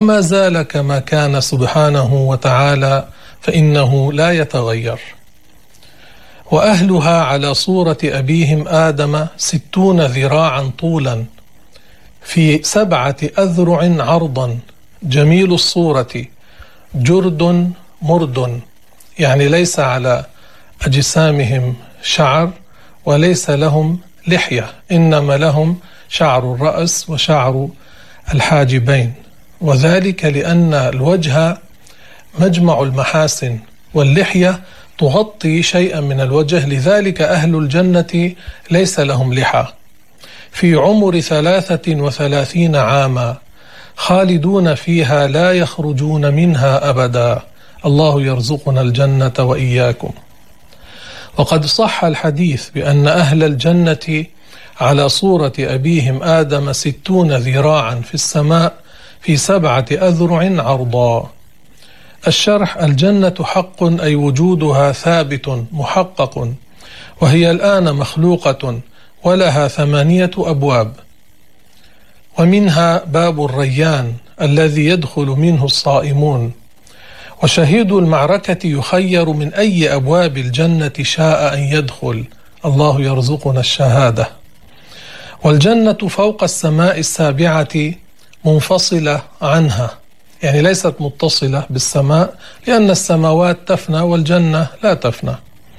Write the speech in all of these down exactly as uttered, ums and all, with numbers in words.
وما زال كما كان سبحانه وتعالى، فإنه لا يتغير. وأهلها على صورة أبيهم آدم ستون ذراعا طولا في سبعة أذرع عرضا، جميل الصورة، جرد مرد، يعني ليس على أجسامهم شعر وليس لهم لحية، إنما لهم شعر الرأس وشعر الحاجبين، وذلك لأن الوجه مجمع المحاسن، واللحية تغطي شيئا من الوجه، لذلك أهل الجنة ليس لهم لحى. في عمر ثلاثة وثلاثين عاما خالدون فيها لا يخرجون منها أبدا. الله يرزقنا الجنة وإياكم. وقد صح الحديث بأن أهل الجنة على صورة أبيهم آدم ستون ذراعا في السماء في سبعة أذرع عرضا. الشرح: الجنة حق، أي وجودها ثابت محقق، وهي الآن مخلوقة، ولها ثمانية أبواب، ومنها باب الريان الذي يدخل منه الصائمون، وشهيد المعركة يخير من أي أبواب الجنة شاء أن يدخل. الله يرزقنا الشهادة. والجنة فوق السماء السابعة منفصلة عنها، يعني ليست متصلة بالسماء، لأن السماوات تفنى والجنة لا تفنى،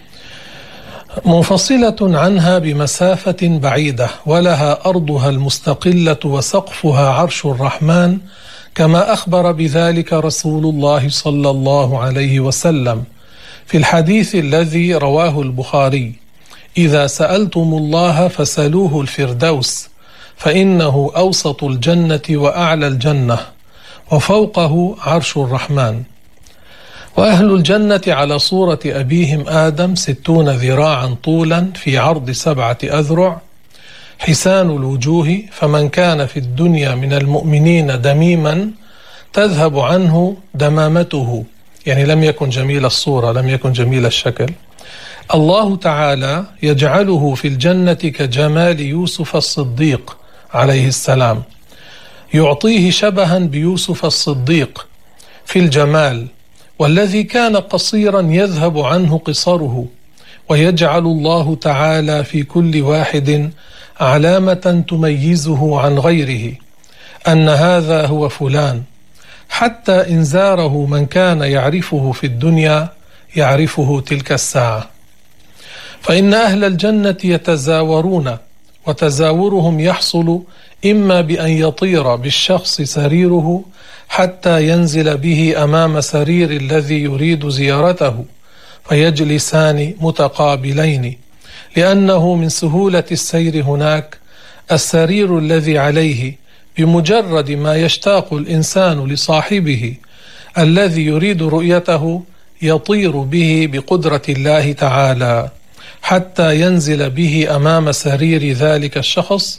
منفصلة عنها بمسافة بعيدة، ولها أرضها المستقلة وسقفها عرش الرحمن، كما أخبر بذلك رسول الله صلى الله عليه وسلم في الحديث الذي رواه البخاري: إذا سألتم الله فسلوه الفردوس، فإنه أوسط الجنة وأعلى الجنة، وفوقه عرش الرحمن. وأهل الجنة على صورة أبيهم آدم ستون ذراعا طولا في عرض سبعة أذرع، حسان الوجوه، فمن كان في الدنيا من المؤمنين دميما تذهب عنه دمامته، يعني لم يكن جميل الصورة، لم يكن جميل الشكل. الله تعالى يجعله في الجنة كجمال يوسف الصديق عليه السلام، يعطيه شبها بيوسف الصديق في الجمال، والذي كان قصيرا يذهب عنه قصره، ويجعل الله تعالى في كل واحد علامة تميزه عن غيره، أن هذا هو فلان، حتى إن زاره من كان يعرفه في الدنيا يعرفه تلك الساعة. فإن أهل الجنة يتزاورون، وتزاورهم يحصل إما بأن يطير بالشخص سريره حتى ينزل به أمام سرير الذي يريد زيارته، فيجلسان متقابلين، لأنه من سهولة السير هناك السرير الذي عليه بمجرد ما يشتاق الإنسان لصاحبه الذي يريد رؤيته يطير به بقدرة الله تعالى حتى ينزل به أمام سرير ذلك الشخص،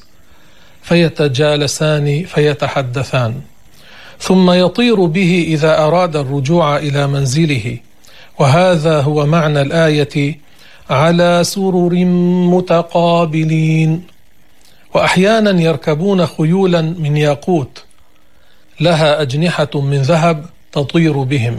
فيتجالسان فيتحدثان، ثم يطير به إذا أراد الرجوع إلى منزله. وهذا هو معنى الآية: على سرر متقابلين. وأحيانا يركبون خيولا من ياقوت لها أجنحة من ذهب تطير بهم.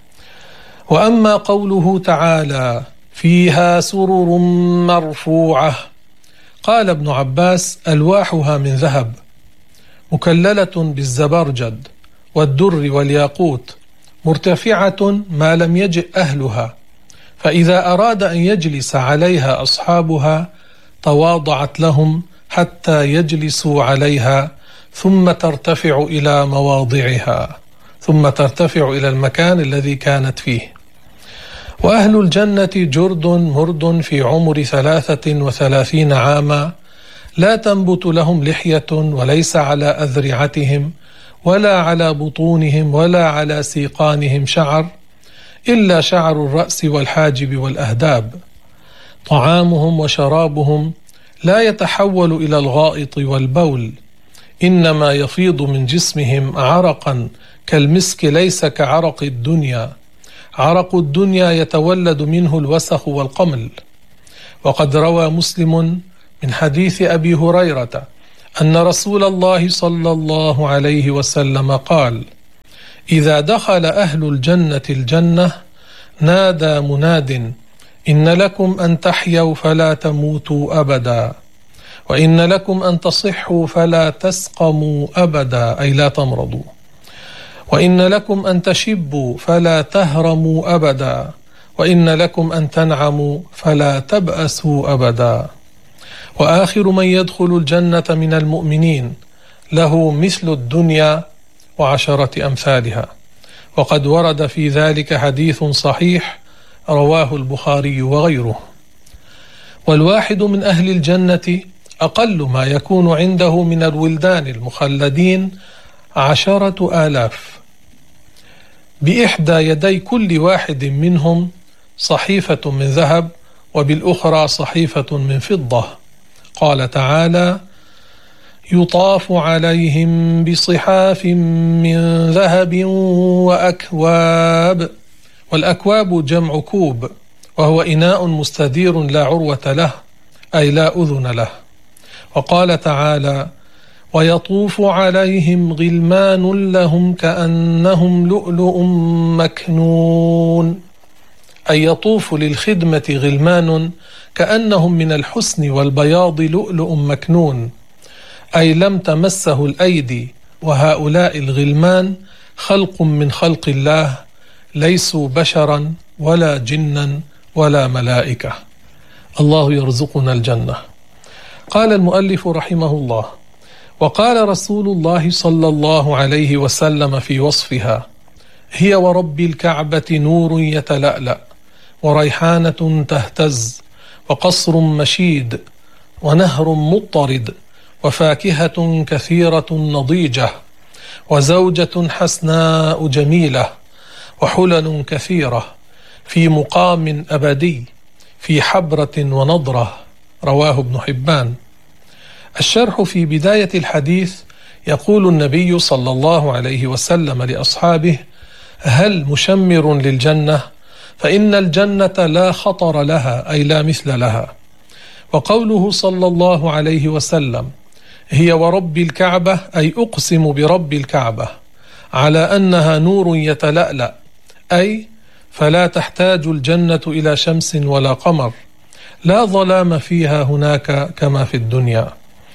وأما قوله تعالى: فيها سرر مرفوعة، قال ابن عباس: ألواحها من ذهب مكللة بالزبرجد والدر والياقوت، مرتفعة ما لم يجئ أهلها، فإذا أراد أن يجلس عليها أصحابها تواضعت لهم حتى يجلسوا عليها، ثم ترتفع إلى مواضعها، ثم ترتفع إلى المكان الذي كانت فيه. وأهل الجنة جرد مرد في عمر ثلاثة وثلاثين عاما، لا تنبت لهم لحية، وليس على أذرعتهم ولا على بطونهم ولا على سيقانهم شعر، إلا شعر الرأس والحاجب والأهداب. طعامهم وشرابهم لا يتحول إلى الغائط والبول، إنما يفيض من جسمهم عرقا كالمسك، ليس كعرق الدنيا. عرق الدنيا يتولد منه الوسخ والقمل. وقد روى مسلم من حديث أبي هريرة أن رسول الله صلى الله عليه وسلم قال: إذا دخل أهل الجنة الجنة نادى مناد: إن لكم أن تحيوا فلا تموتوا أبدا، وإن لكم أن تصحوا فلا تسقموا أبدا، أي لا تمرضوا، وإن لكم أن تشبوا فلا تهرموا أبدا، وإن لكم أن تنعموا فلا تبأسوا أبدا. وآخر من يدخل الجنة من المؤمنين له مثل الدنيا وعشرة أمثالها، وقد ورد في ذلك حديث صحيح رواه البخاري وغيره. والواحد من أهل الجنة أقل ما يكون عنده من الولدان المخلدين عشرة آلاف، بإحدى يدي كل واحد منهم صحيفة من ذهب وبالأخرى صحيفة من فضة. قال تعالى: يطاف عليهم بصحاف من ذهب وأكواب. والأكواب جمع كوب، وهو إناء مستدير لا عروة له، أي لا أذن له. وقال تعالى: ويطوف عليهم غلمان لهم كأنهم لؤلؤ مكنون، أي يطوف للخدمة غلمان كأنهم من الحسن والبياض لؤلؤ مكنون، أي لم تمسه الأيدي. وهؤلاء الغلمان خلق من خلق الله، ليسوا بشرا ولا جنا ولا ملائكة. الله يرزقنا الجنة. قال المؤلف رحمه الله: وقال رسول الله صلى الله عليه وسلم في وصفها: هي ورب الكعبة نور يتلألأ، وريحانة تهتز، وقصر مشيد، ونهر مضطرد، وفاكهة كثيرة نضيجة، وزوجة حسناء جميلة، وحلل كثيرة، في مقام أبدي، في حبرة ونضرة. رواه ابن حبان. الشرح في بداية الحديث يقول النبي صلى الله عليه وسلم لأصحابه: هل مشمر للجنة؟ فإن الجنة لا خطر لها، أي لا مثل لها. وقوله صلى الله عليه وسلم: هي ورب الكعبة، أي أقسم برب الكعبة، على أنها نور يتلألأ، أي فلا تحتاج الجنة إلى شمس ولا قمر، لا ظلام فيها هناك كما في الدنيا،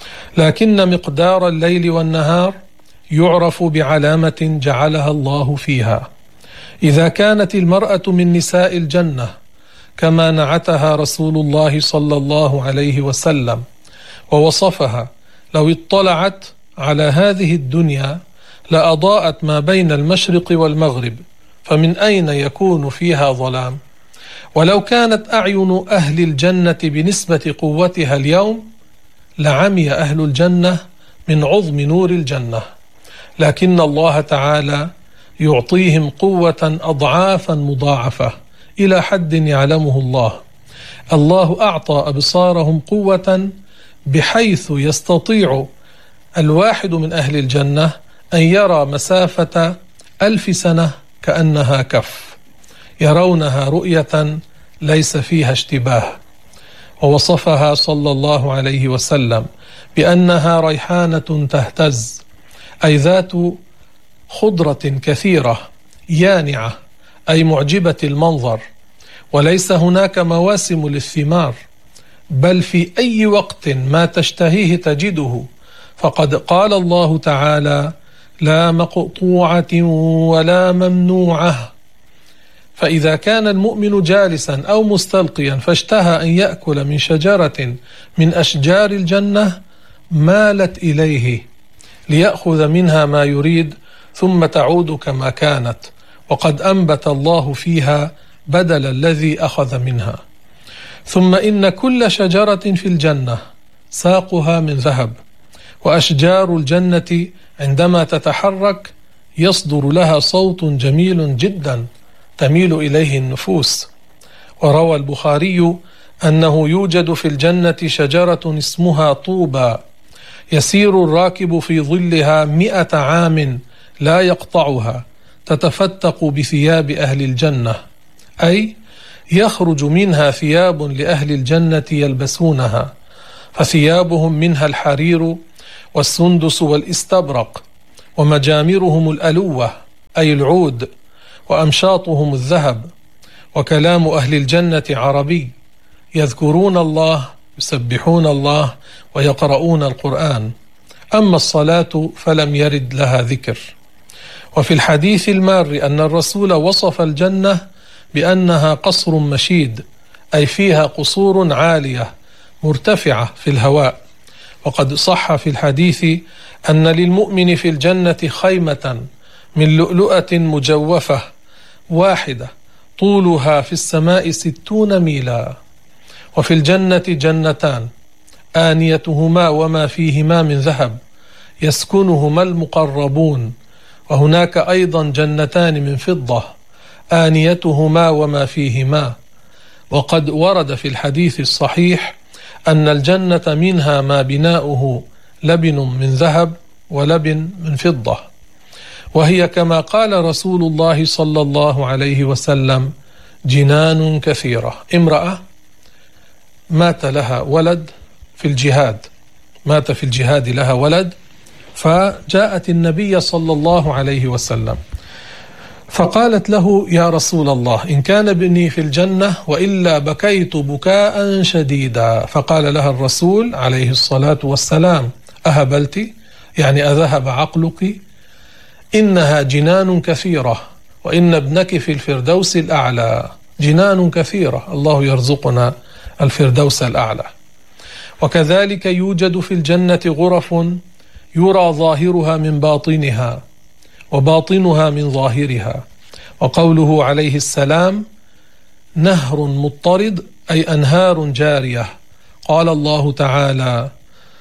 لكن مقدار الليل والنهار يعرف بعلامة جعلها الله فيها. إذا كانت المرأة من نساء الجنة كما نعتها رسول الله صلى الله عليه وسلم ووصفها، لو اطلعت على هذه الدنيا لأضاءت ما بين المشرق والمغرب، فمن أين يكون فيها ظلام؟ ولو كانت أعين أهل الجنة بنسبة قوتها اليوم لعمي أهل الجنة من عظم نور الجنة، لكن الله تعالى يعطيهم قوة أضعافا مضاعفة إلى حد يعلمه الله. الله أعطى أبصارهم قوة بحيث يستطيع الواحد من أهل الجنة أن يرى مسافة ألف سنة كأنها كف، يرونها رؤية ليس فيها اشتباه. ووصفها صلى الله عليه وسلم بأنها ريحانة تهتز، أي ذات خضرة كثيرة يانعة، أي معجبة المنظر، وليس هناك مواسم للثمار، بل في أي وقت ما تشتهيه تجده، فقد قال الله تعالى: لا مقطوعة ولا ممنوعة. فإذا كان المؤمن جالسا أو مستلقيا فاشتهى أن يأكل من شجرة من أشجار الجنة مالت إليه ليأخذ منها ما يريد ثم تعود كما كانت، وقد أنبت الله فيها بدل الذي أخذ منها. ثم إن كل شجرة في الجنة ساقها من ذهب، وأشجار الجنة عندما تتحرك يصدر لها صوت جميل جدا تميل إليه النفوس. وروى البخاري أنه يوجد في الجنة شجرة اسمها طوبى، يسير الراكب في ظلها مئة عام لا يقطعها، تتفتق بثياب أهل الجنة، أي يخرج منها ثياب لأهل الجنة يلبسونها، فثيابهم منها الحرير والسندس والاستبرق، ومجامرهم الألوة أي العود، وأمشاطهم الذهب. وكلام أهل الجنة عربي، يذكرون الله، يسبحون الله، ويقرؤون القرآن. أما الصلاة فلم يرد لها ذكر. وفي الحديث المار أن الرسول وصف الجنة بأنها قصر مشيد، أي فيها قصور عالية مرتفعة في الهواء. وقد صح في الحديث أن للمؤمن في الجنة خيمة من لؤلؤة مجوفة واحدة طولها في السماء ستون ميلا. وفي الجنة جنتان آنيتهما وما فيهما من ذهب يسكنهما المقربون، وهناك أيضا جنتان من فضة آنيتهما وما فيهما. وقد ورد في الحديث الصحيح أن الجنة منها ما بناؤه لبن من ذهب ولبن من فضة، وهي كما قال رسول الله صلى الله عليه وسلم جنان كثيرة. امرأة مات لها ولد في الجهاد، مات في الجهاد لها ولد، فجاءت النبي صلى الله عليه وسلم فقالت له: يا رسول الله، إن كان ابني في الجنة وإلا بكيت بكاء شديدا. فقال لها الرسول عليه الصلاة والسلام: أهبلت؟ يعني أذهب عقلك؟ إنها جنان كثيرة، وإن ابنك في الفردوس الأعلى. جنان كثيرة، الله يرزقنا الفردوس الأعلى. وكذلك يوجد في الجنة غرف يرى ظاهرها من باطنها وباطنها من ظاهرها. وقوله عليه السلام: نهر مضطرد، أي أنهار جارية. قال الله تعالى: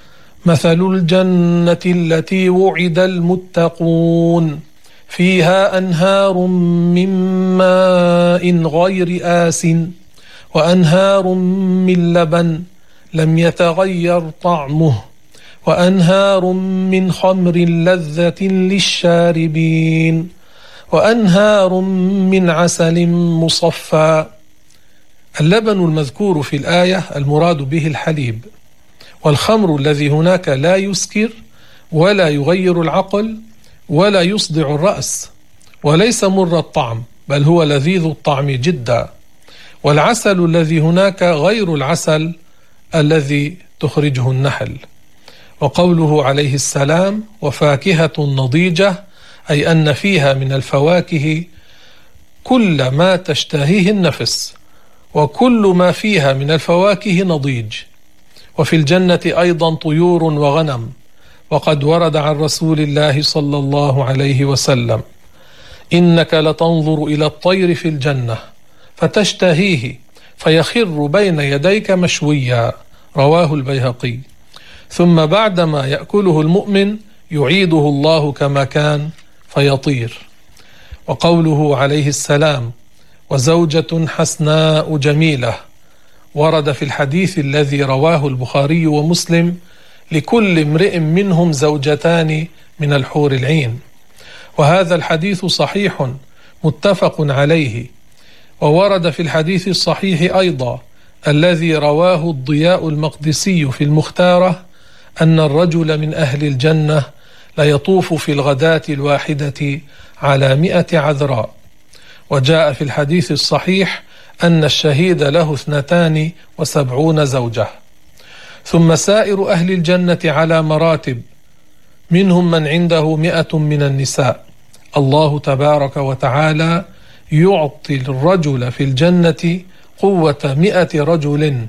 مثل الجنة التي وعد المتقون فيها أنهار من ماء غير آس وأنهار من لبن لم يتغير طعمه وأنهار من خمر لذة للشاربين وأنهار من عسل مصفى. اللبن المذكور في الآية المراد به الحليب، والخمر الذي هناك لا يسكر ولا يغير العقل ولا يصدع الرأس، وليس مر الطعم بل هو لذيذ الطعم جدا. والعسل الذي هناك غير العسل الذي تخرجه النحل. وقوله عليه السلام: وفاكهة نضيجة، أي أن فيها من الفواكه كل ما تشتهيه النفس، وكل ما فيها من الفواكه نضيج. وفي الجنة أيضا طيور وغنم. وقد ورد عن رسول الله صلى الله عليه وسلم: إنك لتنظر إلى الطير في الجنة فتشتهيه فيخر بين يديك مشويا. رواه البيهقي. ثم بعدما يأكله المؤمن يعيده الله كما كان فيطير. وقوله عليه السلام: وزوجة حسناء جميلة، ورد في الحديث الذي رواه البخاري ومسلم: لكل امرئ منهم زوجتان من الحور العين. وهذا الحديث صحيح متفق عليه. وورد في الحديث الصحيح أيضا الذي رواه الضياء المقدسي في المختارة أن الرجل من أهل الجنة ليطوف في الغداة الواحدة على مئة عذراء. وجاء في الحديث الصحيح أن الشهيد له اثنتان وسبعون زوجة. ثم سائر أهل الجنة على مراتب، منهم من عنده مئة من النساء. الله تبارك وتعالى يعطي الرجل في الجنة قوة مئة رجل.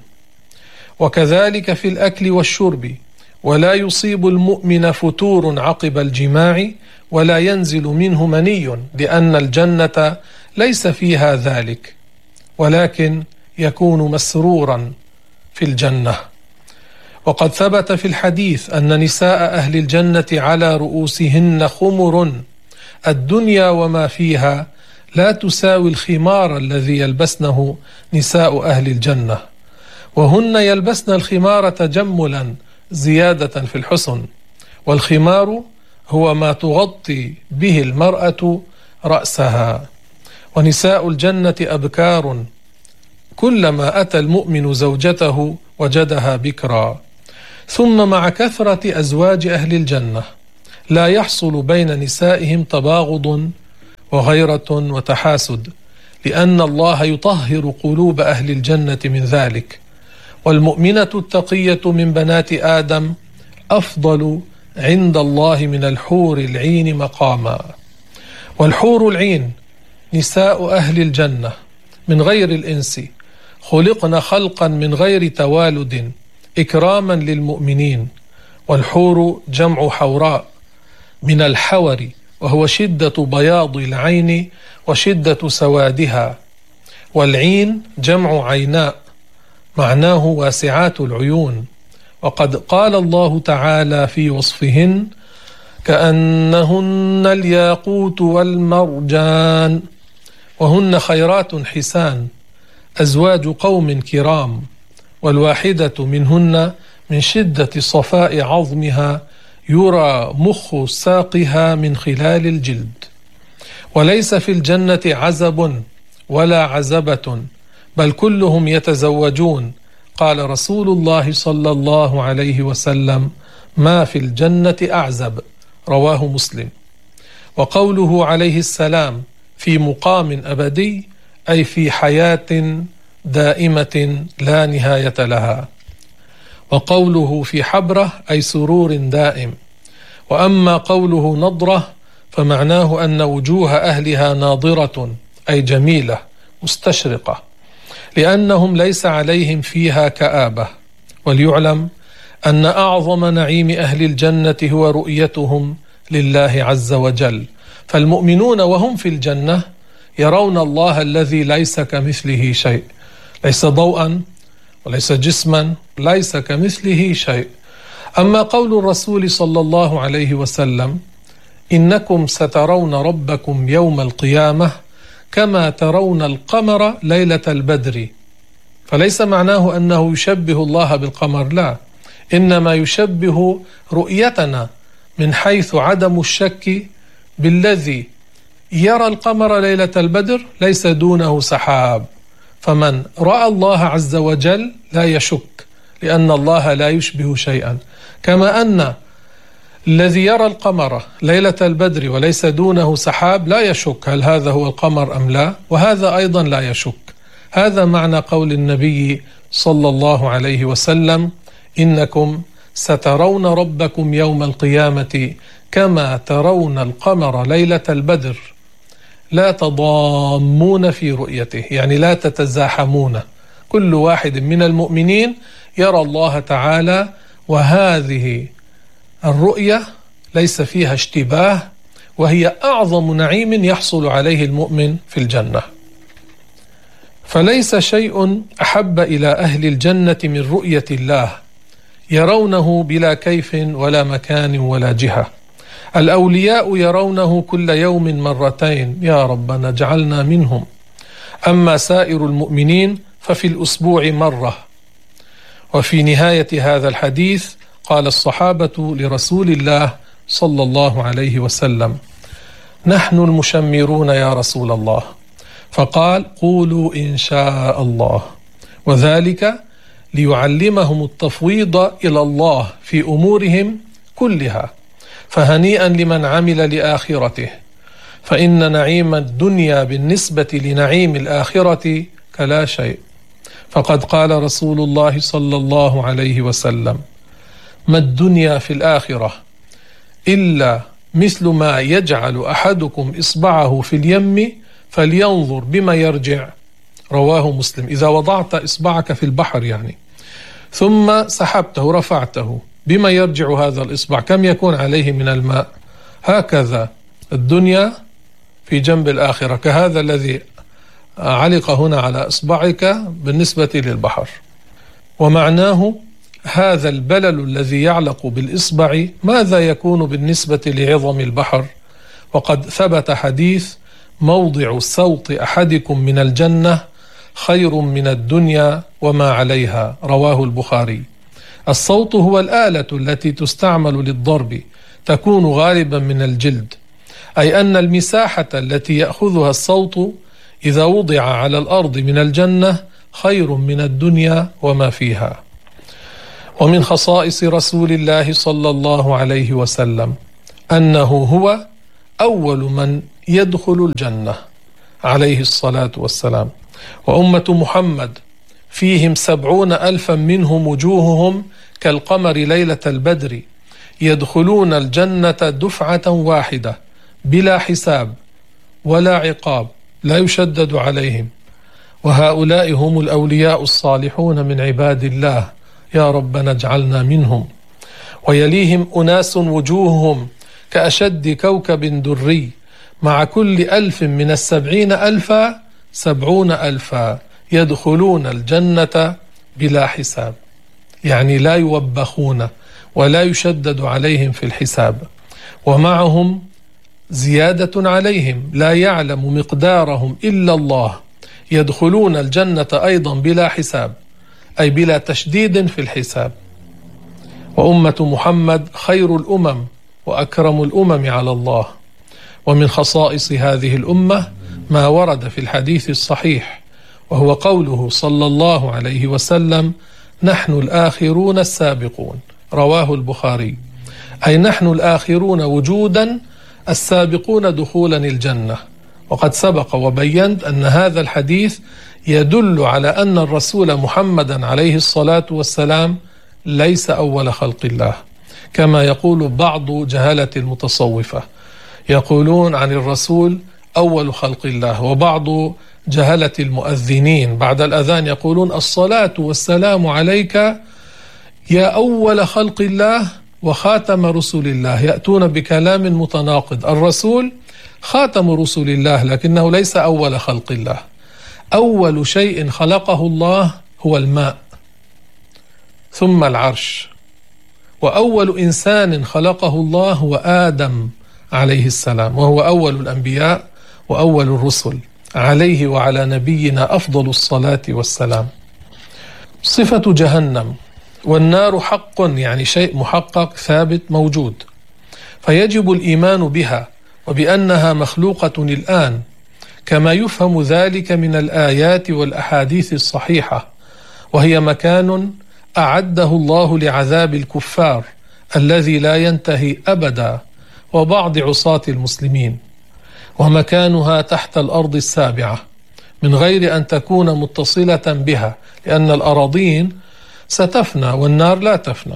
وكذلك في الأكل والشرب، ولا يصيب المؤمن فتور عقب الجماع ولا ينزل منه مني، لأن الجنة ليس فيها ذلك، ولكن يكون مسرورا في الجنة. وقد ثبت في الحديث أن نساء أهل الجنة على رؤوسهن خمر الدنيا وما فيها لا تساوي الخمار الذي يلبسنه نساء أهل الجنة، وهن يلبسن الخمار تجملا زيادة في الحسن. والخمار هو ما تغطي به المرأة رأسها. ونساء الجنة أبكار، كلما أتى المؤمن زوجته وجدها بكرا. ثم مع كثرة أزواج أهل الجنة لا يحصل بين نسائهم تباغض وغيرة وتحاسد، لأن الله يطهر قلوب أهل الجنة من ذلك. والمؤمنة التقية من بنات آدم أفضل عند الله من الحور العين مقاما. والحور العين نساء أهل الجنة من غير الإنس، خلقن خلقا من غير توالد إكراما للمؤمنين. والحور جمع حوراء من الحور، وهو شدة بياض العين وشدة سوادها. والعين جمع عيناء، معناه واسعات العيون. وقد قال الله تعالى في وصفهن: كأنهن الياقوت والمرجان. وهن خيرات حسان، أزواج قوم كرام. والواحدة منهن من شدة صفاء عظمها يرى مخ ساقها من خلال الجلد. وليس في الجنة عزب ولا عزبة، بل كلهم يتزوجون. قال رسول الله صلى الله عليه وسلم: ما في الجنة أعزب، رواه مسلم. وقوله عليه السلام في مقام أبدي، أي في حياة دائمة لا نهاية لها. وقوله في حبرة أي سرور دائم. وأما قوله نضرة فمعناه أن وجوه أهلها ناضرة، أي جميلة مستشرقة، لأنهم ليس عليهم فيها كآبة. وليعلم أن أعظم نعيم أهل الجنة هو رؤيتهم لله عز وجل. فالمؤمنون وهم في الجنة يرون الله الذي ليس كمثله شيء، ليس ضوءا وليس جسما، ليس كمثله شيء. أما قول الرسول صلى الله عليه وسلم: إنكم سترون ربكم يوم القيامة كما ترون القمر ليلة البدر، فليس معناه أنه يشبه الله بالقمر، لا، إنما يشبه رؤيتنا من حيث عدم الشك بالذي يرى القمر ليلة البدر ليس دونه سحاب. فمن رأى الله عز وجل لا يشك، لأن الله لا يشبه شيئا. كما أن الذي يرى القمر ليلة البدر وليس دونه سحاب لا يشك هل هذا هو القمر أم لا، وهذا أيضا لا يشك. هذا معنى قول النبي صلى الله عليه وسلم: إنكم سترون ربكم يوم القيامة كما ترون القمر ليلة البدر، لا تضامون في رؤيته، يعني لا تتزاحمون، كل واحد من المؤمنين يرى الله تعالى، وهذه الرؤية ليس فيها اشتباه، وهي أعظم نعيم يحصل عليه المؤمن في الجنة. فليس شيء أحب إلى أهل الجنة من رؤية الله، يرونه بلا كيف ولا مكان ولا جهة. الأولياء يرونه كل يوم مرتين، يا ربنا اجعلنا منهم. أما سائر المؤمنين ففي الأسبوع مرة. وفي نهاية هذا الحديث قال الصحابة لرسول الله صلى الله عليه وسلم: نحن المشمرون يا رسول الله. فقال: قولوا إن شاء الله. وذلك ليعلمهم التفويض إلى الله في أمورهم كلها. فهنيئا لمن عمل لآخرته، فإن نعيم الدنيا بالنسبة لنعيم الآخرة كلا شيء. فقد قال رسول الله صلى الله عليه وسلم: ما الدنيا في الآخرة إلا مثل ما يجعل أحدكم إصبعه في اليم فلينظر بما يرجع، رواه مسلم. إذا وضعت إصبعك في البحر يعني ثم سحبته رفعته، بما يرجع هذا الإصبع؟ كم يكون عليه من الماء؟ هكذا الدنيا في جنب الآخرة، كهذا الذي علق هنا على إصبعك بالنسبة للبحر. ومعناه هذا البلل الذي يعلق بالإصبع ماذا يكون بالنسبة لعظم البحر؟ وقد ثبت حديث: موضع صوت أحدكم من الجنة خير من الدنيا وما عليها، رواه البخاري. الصوت هو الآلة التي تستعمل للضرب، تكون غالبا من الجلد، أي أن المساحة التي يأخذها الصوت إذا وضع على الأرض من الجنة خير من الدنيا وما فيها. ومن خصائص رسول الله صلى الله عليه وسلم أنه هو أول من يدخل الجنة عليه الصلاة والسلام. وأمة محمد فيهم سبعون ألفا منهم وجوههم كالقمر ليلة البدر يدخلون الجنة دفعة واحدة بلا حساب ولا عقاب، لا يشدد عليهم. وهؤلاء هم الأولياء الصالحون من عباد الله، يا ربنا اجعلنا منهم. ويليهم أناس وجوههم كأشد كوكب دري، مع كل ألف من السبعين ألفا سبعون ألفا يدخلون الجنة بلا حساب، يعني لا يوبخون ولا يشدد عليهم في الحساب. ومعهم زيادة عليهم لا يعلم مقدارهم إلا الله، يدخلون الجنة أيضا بلا حساب، أي بلا تشديد في الحساب. وأمة محمد خير الأمم وأكرم الأمم على الله. ومن خصائص هذه الأمة ما ورد في الحديث الصحيح، وهو قوله صلى الله عليه وسلم: نحن الآخرون السابقون، رواه البخاري، أي نحن الآخرون وجودا السابقون دخولا الجنة. وقد سبق وبينت أن هذا الحديث يدل على أن الرسول محمدا عليه الصلاة والسلام ليس أول خلق الله، كما يقول بعض جهلة المتصوفة، يقولون عن الرسول أول خلق الله. وبعض جهلة المؤذنين بعد الأذان يقولون: الصلاة والسلام عليك يا أول خلق الله وخاتم رسل الله، يأتون بكلام متناقض. الرسول خاتم رسل الله لكنه ليس أول خلق الله. أول شيء خلقه الله هو الماء، ثم العرش. وأول إنسان خلقه الله هو آدم عليه السلام، وهو أول الأنبياء وأول الرسل، عليه وعلى نبينا أفضل الصلاة والسلام. صفة جهنم: والنار حق، يعني شيء محقق ثابت موجود، فيجب الإيمان بها وبأنها مخلوقة الآن، كما يفهم ذلك من الآيات والأحاديث الصحيحة. وهي مكان أعده الله لعذاب الكفار الذي لا ينتهي أبدا وبعض عصاة المسلمين، ومكانها تحت الأرض السابعة من غير أن تكون متصلة بها، لأن الأراضين ستفنى والنار لا تفنى،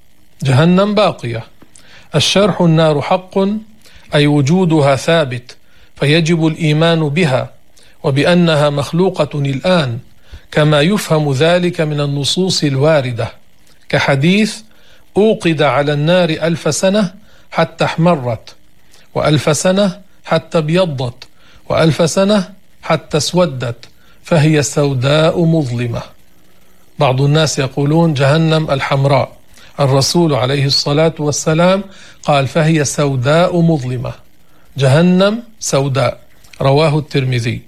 جهنم باقية. الشرح: النار حق، أي وجودها ثابت، فيجب الإيمان بها وبأنها مخلوقة الآن، كما يفهم ذلك من النصوص الواردة، كحديث: أوقد على النار ألف سنة حتى احمرت، وألف سنة حتى ابيضت، وألف سنة حتى اسودت، فهي سوداء مظلمة. بعض الناس يقولون جهنم الحمراء، الرسول عليه الصلاة والسلام قال: فهي سوداء مظلمة، جهنم سوداء، رواه الترمذي.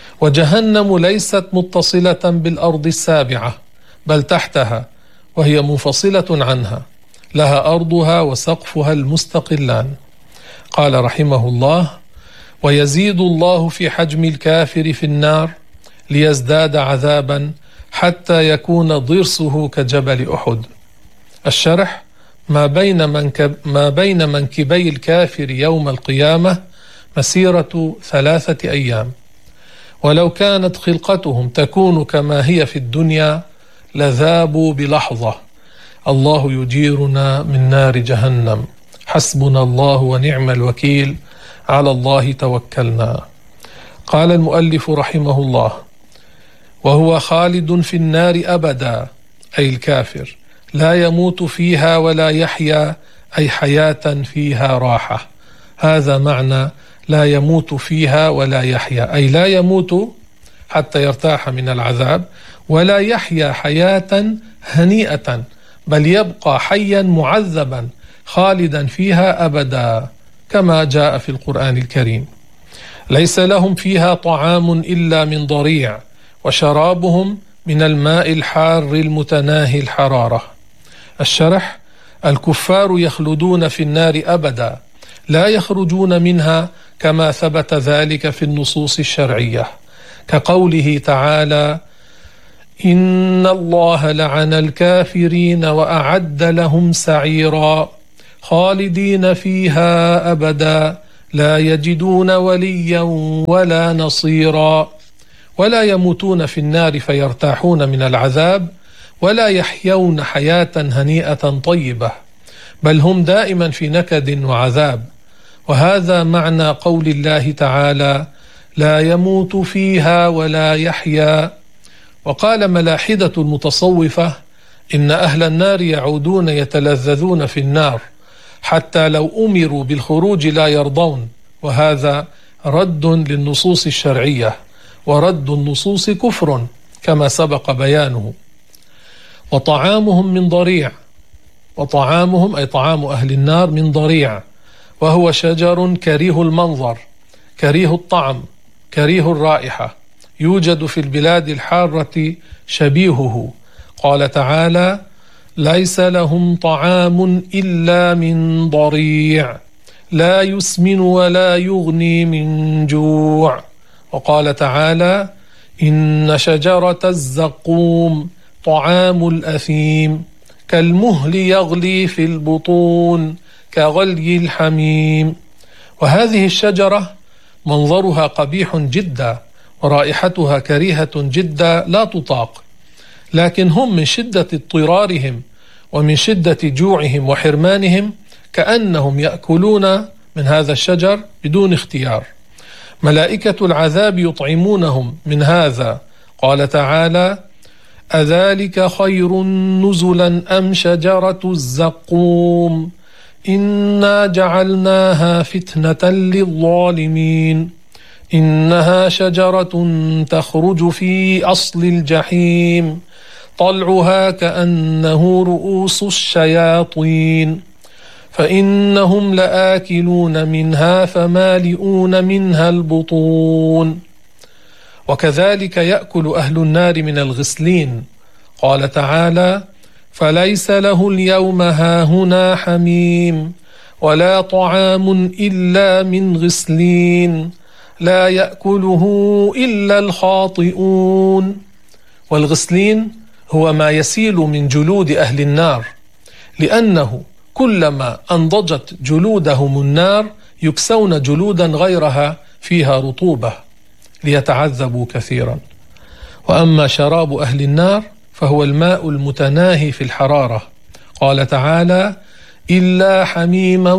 وجهنم ليست متصلة بالأرض السابعة، بل تحتها، وهي منفصلة عنها، لها أرضها وسقفها المستقلان. قال رحمه الله: ويزيد الله في حجم الكافر في النار ليزداد عذابا حتى يكون ضرسه كجبل أحد. الشرح: ما بين منكب ما بين منكبي الكافر يوم القيامة مسيرة ثلاثة أيام، ولو كانت خلقتهم تكون كما هي في الدنيا لذابوا بلحظة. الله يجيرنا من نار جهنم، حسبنا الله ونعم الوكيل، على الله توكلنا. قال المؤلف رحمه الله: وهو خالد في النار أبدا، أي الكافر، لا يموت فيها ولا يحيا، أي حياة فيها راحة. هذا معنى لا يموت فيها ولا يحيا، أي لا يموت حتى يرتاح من العذاب، ولا يحيا حياة هنيئة، بل يبقى حيا معذبا خالدا فيها أبدا، كما جاء في القرآن الكريم. ليس لهم فيها طعام إلا من ضريع، وشرابهم من الماء الحار المتناهي الحرارة. الشرح: الكفار يخلدون في النار أبدا، لا يخرجون منها، كما ثبت ذلك في النصوص الشرعية، كقوله تعالى: إن الله لعن الكافرين وأعد لهم سعيرا خالدين فيها أبدا لا يجدون وليا ولا نصيرا، ولا يموتون في النار فيرتاحون من العذاب، ولا يحيون حياة هنيئة طيبة، بل هم دائما في نكد وعذاب. وهذا معنى قول الله تعالى: لا يموت فيها ولا يحيا. وقال ملاحدة المتصوفة: إن أهل النار يعودون يتلذذون في النار، حتى لو أمروا بالخروج لا يرضون، وهذا رد للنصوص الشرعية، ورد النصوص كفر كما سبق بيانه. وطعامهم من ضريع، وطعامهم أي طعام أهل النار من ضريع، وهو شجر كريه المنظر، كريه الطعم، كريه الرائحة، يوجد في البلاد الحارة شبيهه. قال تعالى: ليس لهم طعام إلا من ضريع لا يسمن ولا يغني من جوع. وقال تعالى: إن شجرة الزقوم طعام الأثيم كالمهل يغلي في البطون كغلي الحميم. وهذه الشجرة منظرها قبيح جدا، ورائحتها كريهة جدا لا تطاق، لكن هم من شدة اضطرارهم ومن شدة جوعهم وحرمانهم كأنهم يأكلون من هذا الشجر بدون اختيار. ملائكة العذاب يطعمونهم من هذا. قال تعالى: أذلك خير نزلا أم شجرة الزقوم إنا جعلناها فتنة للظالمين إنها شجرة تخرج في أصل الجحيم طلعها كأنه رؤوس الشياطين فإنهم لآكلون منها فمالئون منها البطون. وكذلك يأكل أهل النار من الغسلين. قال تعالى: فليس له اليوم هاهنا حميم ولا طعام إلا من غسلين لا يأكله إلا الخاطئون. والغسلين هو ما يسيل من جلود أهل النار، لأنه كلما أنضجت جلودهم النار يكسون جلودا غيرها فيها رطوبة ليتعذبوا كثيرا. وأما شراب أهل النار فهو الماء المتناهي في الحرارة. قال تعالى: إلا حميما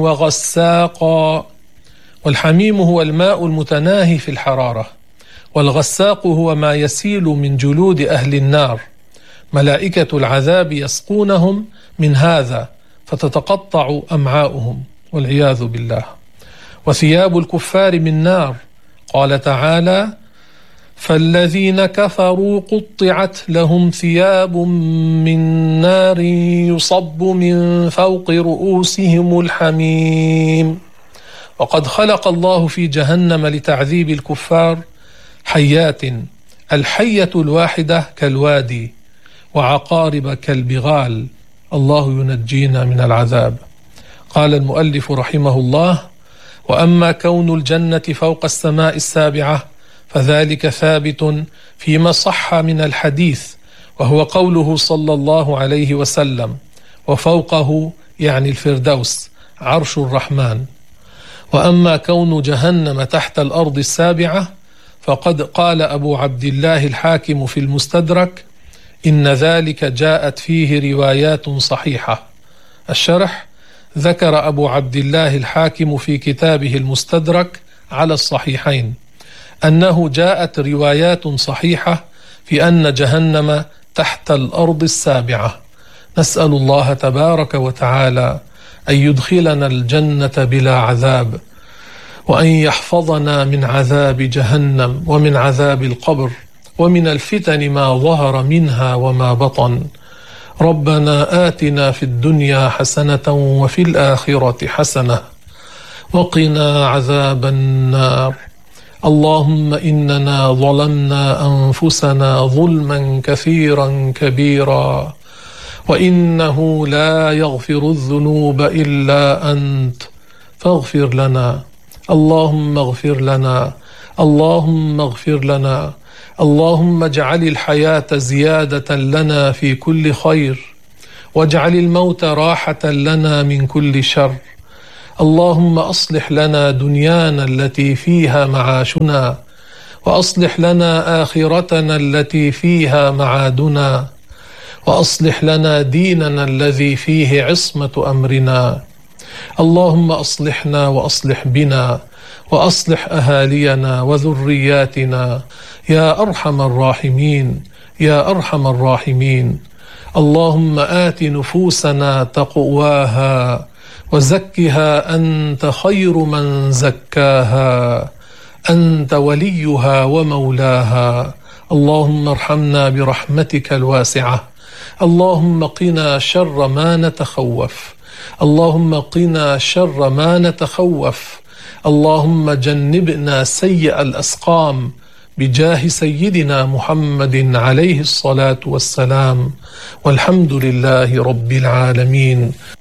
وغساقا. والحميم هو الماء المتناهي في الحرارة، والغساق هو ما يسيل من جلود أهل النار. ملائكة العذاب يسقونهم من هذا فتتقطع أمعاؤهم والعياذ بالله. وثياب الكفار من نار. قال تعالى: فالذين كفروا قطعت لهم ثياب من نار يصب من فوق رؤوسهم الحميم. وقد خلق الله في جهنم لتعذيب الكفار حيات، الحية الواحدة كالوادي، وعقارب كالبغال. الله ينجينا من العذاب. قال المؤلف رحمه الله: وأما كون الجنة فوق السماء السابعة فذلك ثابت فيما صح من الحديث، وهو قوله صلى الله عليه وسلم: وفوقه يعني الفردوس عرش الرحمن. وأما كون جهنم تحت الأرض السابعة فقد قال أبو عبد الله الحاكم في المستدرك: إن ذلك جاءت فيه روايات صحيحة. الشرح: ذكر أبو عبد الله الحاكم في كتابه المستدرك على الصحيحين أنه جاءت روايات صحيحة في أن جهنم تحت الأرض السابعة. نسأل الله تبارك وتعالى أن يدخلنا الجنة بلا عذاب، وأن يحفظنا من عذاب جهنم ومن عذاب القبر ومن الفتن ما ظهر منها وما بطن. ربنا آتنا في الدنيا حسنة وفي الآخرة حسنة وقنا عذاب النار. اللهم إننا ظلمنا أنفسنا ظلما كثيرا كبيرا، وإنه لا يغفر الذنوب إلا أنت، فاغفر لنا. اللهم اغفر لنا، اللهم اغفر لنا. اللهم اجعل الحياة زيادة لنا في كل خير، واجعل الموت راحة لنا من كل شر. اللهم أصلح لنا دنيانا التي فيها معاشنا، وأصلح لنا آخرتنا التي فيها معادنا، وأصلح لنا ديننا الذي فيه عصمة أمرنا. اللهم أصلحنا وأصلح بنا وأصلح أهالينا وذرياتنا يا أرحم الراحمين يا أرحم الراحمين. اللهم آت نفوسنا تقواها وزكها أنت خير من زكاها، أنت وليها ومولاها. اللهم ارحمنا برحمتك الواسعة. اللهم قنا شر ما نتخوف. اللهم قنا شر ما نتخوف. اللهم جنبنا سيء الأسقام بجاه سيدنا محمد عليه الصلاة والسلام، والحمد لله رب العالمين.